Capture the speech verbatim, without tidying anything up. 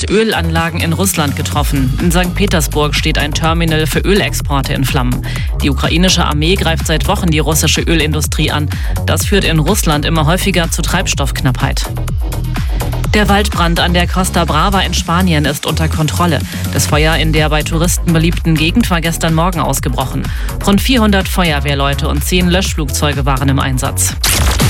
Ölanlagen in Russland getroffen. In Sankt Petersburg steht ein Terminal für Ölexporte in Flammen. Die ukrainische Armee greift seit Wochen die russische Ölindustrie an. Das führt in Russland immer häufiger zu Treibstoffknappheit. Der Waldbrand an der Costa Brava in Spanien ist unter Kontrolle. Das Feuer in der bei Touristen beliebten Gegend war gestern Morgen ausgebrochen. Rund vierhundert Feuerwehrleute und zehn Löschflugzeuge waren im Einsatz.